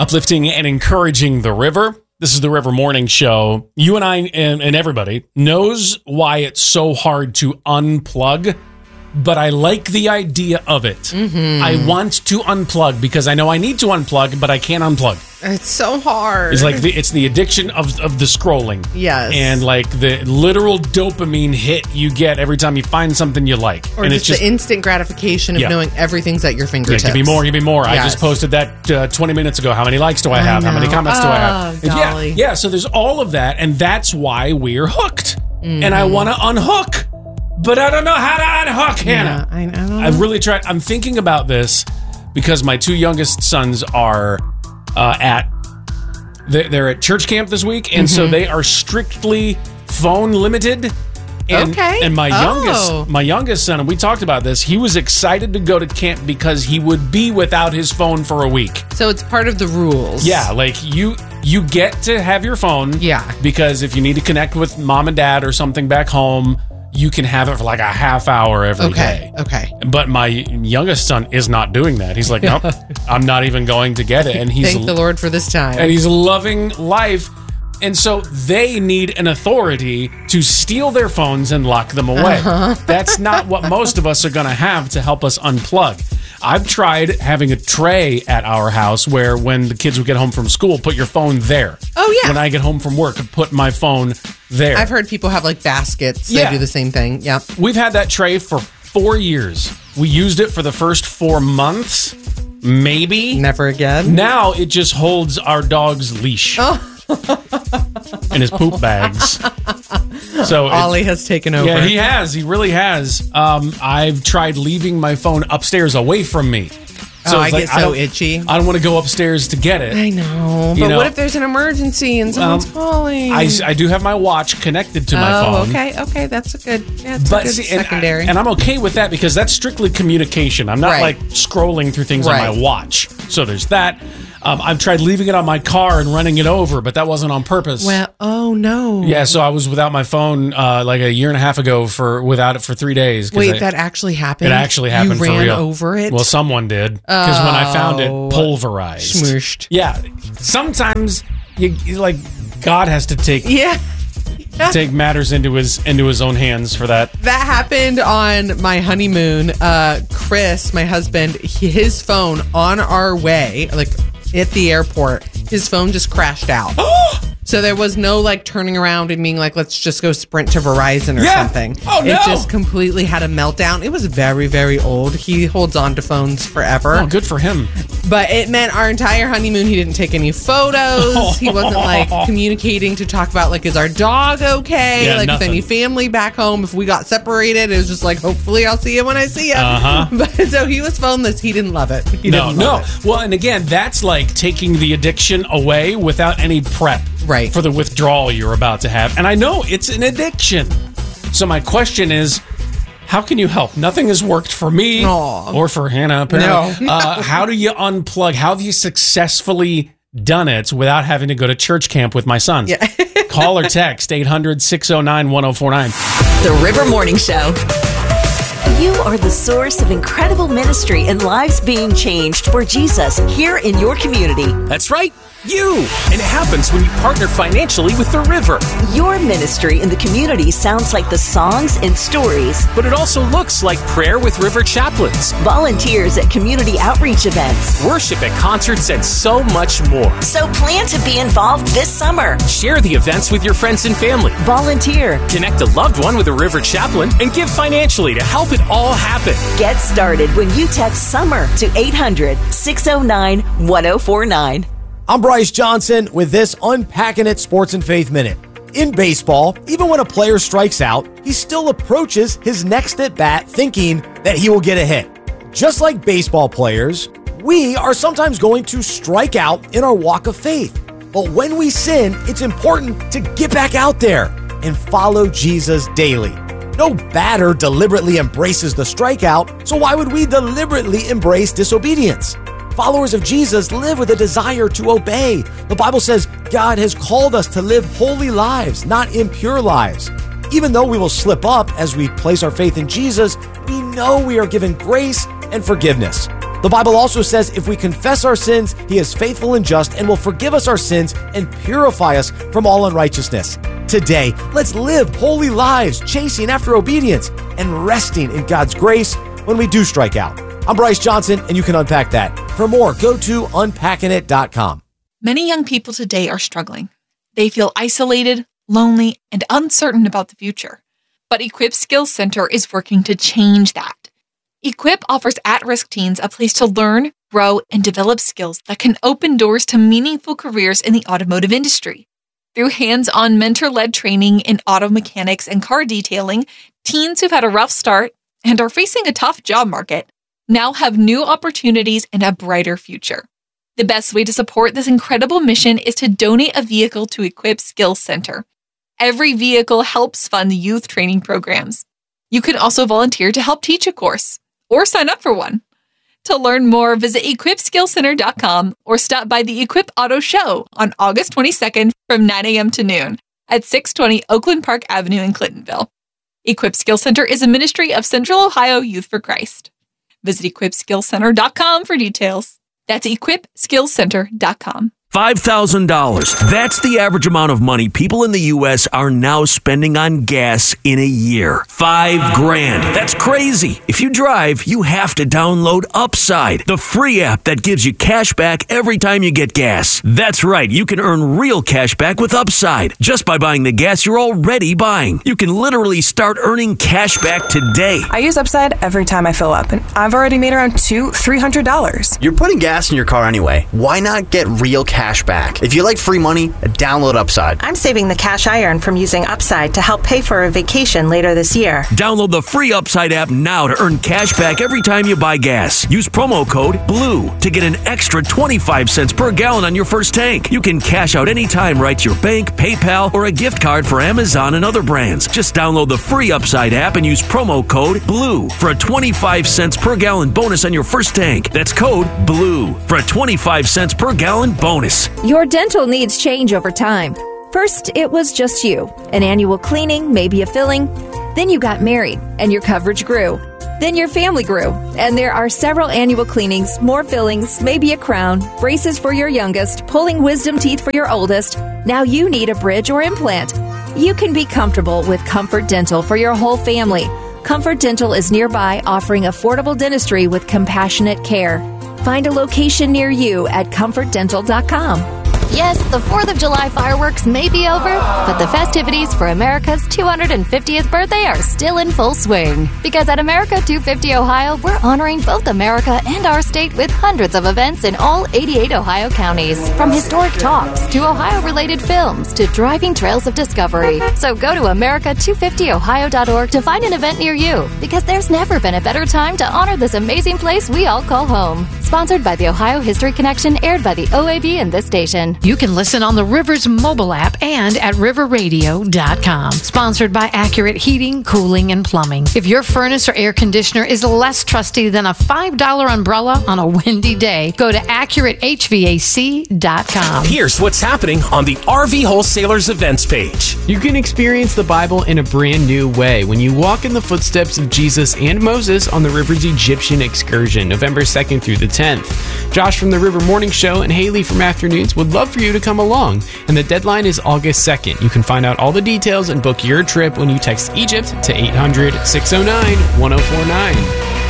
uplifting and encouraging the river. This is the River Morning Show. You and I and everybody knows why it's so hard to unplug, but I like the idea of it. Mm-hmm. I want to unplug because I know I need to unplug, but I can't unplug. It's so hard. It's like it's the addiction of the scrolling. Yes. And like the literal dopamine hit you get every time you find something you like. Or and just the instant gratification of knowing everything's at your fingertips. Give me more. Yes. I just posted that 20 minutes ago. How many likes do I have? How many comments do I have? Golly. Yeah, so there's all of that, and that's why we're hooked. Mm-hmm. And I want to unhook, but I don't know how to unhook, Hannah. I know. I've really tried. I'm thinking about this because my two youngest sons are they're at church camp this week, and so they are strictly phone limited. And my youngest son, and we talked about this, he was excited to go to camp because he would be without his phone for a week. So it's part of the rules. Yeah, like you get to have your phone. Yeah. Because if you need to connect with mom and dad or something back home, you can have it for like a half hour every day. Okay. But my youngest son is not doing that. He's like, nope, I'm not even going to get it. And he's thank the Lord for this time. And he's loving life. And so they need an authority to steal their phones and lock them away. That's not what most of us are going to have to help us unplug. I've tried having a tray at our house where when the kids would get home from school, put your phone there. Oh, yeah. When I get home from work, put my phone there. I've heard people have like baskets. They do the same thing. Yeah. We've had that tray for 4 years. We used it for the first 4 months, maybe. Never again. Now it just holds our dog's leash. And his poop bags. So Ollie has taken over. Yeah, he has. He really has. I've tried leaving my phone upstairs away from me. So I get so itchy. I don't want to go upstairs to get it. I know. But what if there's an emergency and someone's calling? I do have my watch connected to my phone. Okay. That's a good secondary. And I'm okay with that because that's strictly communication. I'm not like scrolling through things on my watch. So there's that. I've tried leaving it on my car and running it over, but that wasn't on purpose. Well, oh no. Yeah, so I was without my phone like a year and a half ago without it for 3 days. Wait, that actually happened? It actually happened for real. You ran over it? Well, someone did. Because when I found it, pulverized. Smooshed. Yeah. Sometimes you like God has to take take matters into his own hands for that. That happened on my honeymoon. Chris, my husband, his phone on our way, like at the airport, his phone just crashed out. So there was no like turning around and being like, let's just go sprint to Verizon or something. Oh, no. It just completely had a meltdown. It was very, very old. He holds on to phones forever. Oh, good for him. But it meant our entire honeymoon, he didn't take any photos. He wasn't like communicating to talk about like, is our dog okay? Yeah, like nothing. with any family back home, if we got separated, it was just like, hopefully I'll see you when I see you. But so he was phoneless. He didn't love it. No. Well, and again, that's like taking the addiction away without any prep. Right. For the withdrawal you're about to have. And I know it's an addiction. So my question is, how can you help? Nothing has worked for me or for Hannah, apparently. No. How do you unplug? How have you successfully done it without having to go to church camp with my sons? Yeah. Call or text 800-609-1049. The River Morning Show. You are the source of incredible ministry and lives being changed for Jesus here in your community. That's right. You! And it happens when you partner financially with the River. Your ministry in the community sounds like the songs and stories. But it also looks like prayer with River chaplains, volunteers at community outreach events, worship at concerts, and so much more. So plan to be involved this summer. Share the events with your friends and family. Volunteer. Connect a loved one with a River chaplain and give financially to help it all happen. Get started when you text SUMMER to 800-609-1049. I'm Bryce Johnson with this Unpacking It Sports and Faith Minute. In baseball, even when a player strikes out, he still approaches his next at-bat thinking that he will get a hit. Just like baseball players, we are sometimes going to strike out in our walk of faith. But when we sin, it's important to get back out there and follow Jesus daily. No batter deliberately embraces the strikeout, so why would we deliberately embrace disobedience? Followers of Jesus live with a desire to obey. The Bible says God has called us to live holy lives, not impure lives. Even though we will slip up as we place our faith in Jesus, we know we are given grace and forgiveness. The Bible also says if we confess our sins, He is faithful and just and will forgive us our sins and purify us from all unrighteousness. Today, let's live holy lives, chasing after obedience and resting in God's grace when we do strike out. I'm Bryce Johnson, and you can unpack that. For more, go to unpackingit.com. Many young people today are struggling. They feel isolated, lonely, and uncertain about the future. But Equip Skills Center is working to change that. Equip offers at-risk teens a place to learn, grow, and develop skills that can open doors to meaningful careers in the automotive industry. Through hands-on mentor-led training in auto mechanics and car detailing, teens who've had a rough start and are facing a tough job market now have new opportunities and a brighter future. The best way to support this incredible mission is to donate a vehicle to Equip Skills Center. Every vehicle helps fund the youth training programs. You can also volunteer to help teach a course or sign up for one. To learn more, visit equipskillcenter.com or stop by the Equip Auto Show on August 22nd from 9 a.m. to noon at 620 Oakland Park Avenue in Clintonville. Equip Skills Center is a ministry of Central Ohio Youth for Christ. Visit equipskillcenter.com for details. That's equipskillcenter.com. $5,000. That's the average amount of money people in the U.S. are now spending on gas in a year. $5,000. That's crazy. If you drive, you have to download Upside, the free app that gives you cash back every time you get gas. That's right. You can earn real cash back with Upside just by buying the gas you're already buying. You can literally start earning cash back today. I use Upside every time I fill up, and I've already made around $200-$300. You're putting gas in your car anyway. Why not get real cash back? If you like free money, download Upside. I'm saving the cash I earn from using Upside to help pay for a vacation later this year. Download the free Upside app now to earn cash back every time you buy gas. Use promo code BLUE to get an extra 25 cents per gallon on your first tank. You can cash out anytime right to your bank, PayPal, or a gift card for Amazon and other brands. Just download the free Upside app and use promo code BLUE for a 25 cents per gallon bonus on your first tank. That's code BLUE for a 25 cents per gallon bonus. Your dental needs change over time. First, it was just you. An annual cleaning, maybe a filling. Then you got married, and your coverage grew. Then your family grew, and there are several annual cleanings, more fillings, maybe a crown, braces for your youngest, pulling wisdom teeth for your oldest. Now you need a bridge or implant. You can be comfortable with Comfort Dental for your whole family. Comfort Dental is nearby, offering affordable dentistry with compassionate care. Find a location near you at comfortdental.com. Yes, the 4th of July fireworks may be over, but the festivities for America's 250th birthday are still in full swing. Because at America 250 Ohio, we're honoring both America and our state with hundreds of events in all 88 Ohio counties. From historic talks to Ohio-related films to driving trails of discovery. So go to America250Ohio.org to find an event near you. Because there's never been a better time to honor this amazing place we all call home. Sponsored by the Ohio History Connection, aired by the OAB and this station. You can listen on the Rivers mobile app and at riverradio.com. Sponsored by Accurate Heating, Cooling, and Plumbing. If your furnace or air conditioner is less trusty than a $5 umbrella on a windy day, go to AccurateHVAC.com. Here's what's happening on the RV Wholesalers events page. You can experience the Bible in a brand new way when you walk in the footsteps of Jesus and Moses on the River's Egyptian excursion, November 2nd through the 10th. Josh from the River Morning Show and Haley from Afternoons would love for you to come along, and the deadline is August 2nd. You can find out all the details and book your trip when you text Egypt to 800-609-1049.